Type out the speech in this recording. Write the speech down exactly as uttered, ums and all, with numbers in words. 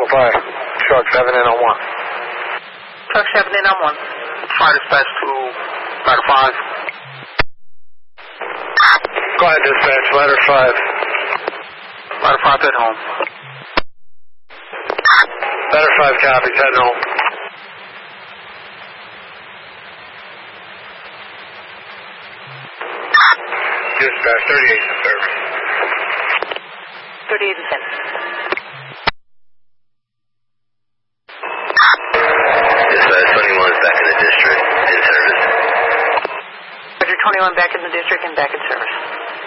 Eagle five. Truck seven in on one. Truck seven in on one. Fire dispatch to ladder five. Go ahead, dispatch. Ladder five. Ladder five, head home. Ladder five copies, heading home. Dispatch, thirty-eight in service. thirty-eight in service. Dispatch, twenty-one is back in the district, in service. Roger, twenty-one back in the district and back in service.